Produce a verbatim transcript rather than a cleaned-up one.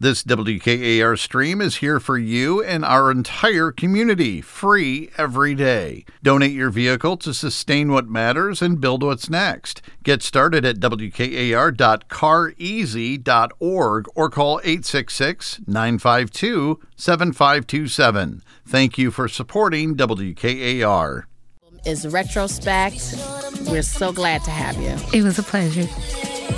This W K A R stream is here for you and our entire community, free every day. Donate your vehicle to sustain what matters and build what's next. Get started at W K A R dot car easy dot org or call eight six six, nine five two, seven five two seven. Thank you for supporting W K A R. Is Retrospect. We're so glad to have you. It was a pleasure.